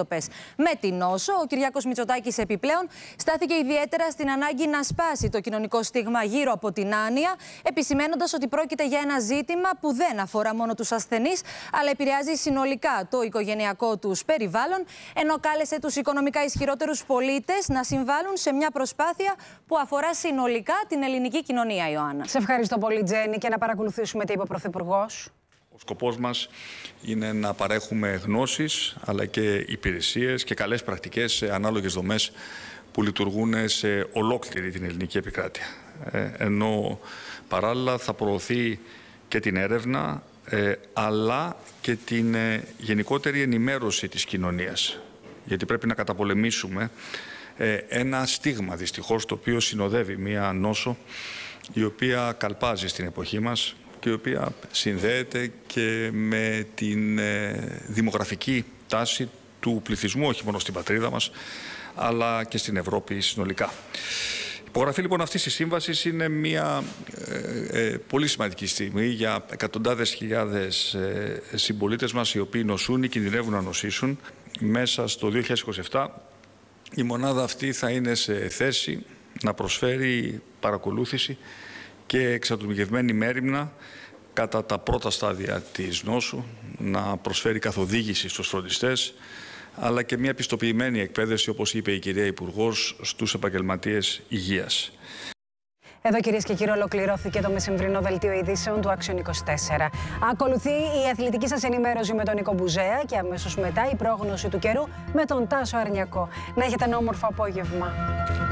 αντιμέτωπες με την νόσο. Ο Κυριάκος Μητσοτάκης επιπλέον στάθηκε ιδιαίτερα στην ανάγκη να σπάσει το κοινωνικό στίγμα γύρω από την άνοια, επισημαίνοντας ότι πρόκειται για ένα ζήτημα που δεν αφορά μόνο τους ασθενείς, αλλά επηρεάζει συνολικά το οικογενειακό τους περιβάλλον, ενώ κάλεσε τους οικονομικά ισχυρότερους πολίτες να συμβάλλουν σε μια προσπάθεια που αφορά συνολικά την ελληνική κοινωνία, Ιωάννα. Σε ευχαριστώ πολύ, Τζέννη, και να παρακολουθήσουμε τι είπε ο Πρωθυπουργός. Ο σκοπός μας είναι να παρέχουμε γνώσεις, αλλά και υπηρεσίες και καλές πρακτικές σε ανάλογες δομές που λειτουργούν σε ολόκληρη την ελληνική επικράτεια. Ενώ παράλληλα θα προωθεί και την έρευνα, αλλά και την γενικότερη ενημέρωση της κοινωνίας. Γιατί πρέπει να καταπολεμήσουμε ένα στίγμα, δυστυχώς, το οποίο συνοδεύει μία νόσο η οποία καλπάζει στην εποχή μας και η οποία συνδέεται και με την δημογραφική τάση του πληθυσμού, όχι μόνο στην πατρίδα μας, αλλά και στην Ευρώπη συνολικά. Η υπογραφή λοιπόν αυτής της σύμβασης είναι μια πολύ σημαντική στιγμή για εκατοντάδες χιλιάδες συμπολίτες μας οι οποίοι νοσούν ή κινδυνεύουν να νοσήσουν. Μέσα στο 2027 η μονάδα αυτή θα είναι σε θέση να προσφέρει παρακολούθηση και εξατομικευμένη μέριμνα κατά τα πρώτα στάδια της νόσου, να προσφέρει καθοδήγηση στους φροντιστές, αλλά και μια πιστοποιημένη εκπαίδευση, όπως είπε η κυρία Υπουργός, στους επαγγελματίες υγείας. Εδώ, κυρίες και κύριοι, ολοκληρώθηκε το μεσημβρινό δελτίο ειδήσεων του Action 24. Ακολουθεί η αθλητική σας ενημέρωση με τον Νίκο Μπουζέα και αμέσως μετά η πρόγνωση του καιρού με τον Τάσο Αρνιακό. Να έχετε ένα όμορφο απόγευμα.